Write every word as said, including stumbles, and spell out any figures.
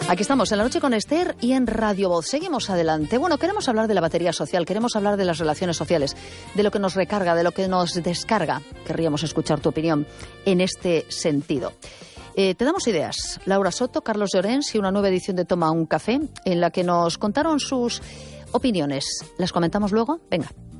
Aquí estamos en La Noche con Esther y en Radio Voz. Seguimos adelante. Bueno, queremos hablar de la batería social, queremos hablar de las relaciones sociales, de lo que nos recarga, de lo que nos descarga. Querríamos escuchar tu opinión en este sentido. Eh, te damos ideas. Laura Soto, Carlos Llorens y una nueva edición de Toma un Café en la que nos contaron sus opiniones. ¿Las comentamos luego? Venga.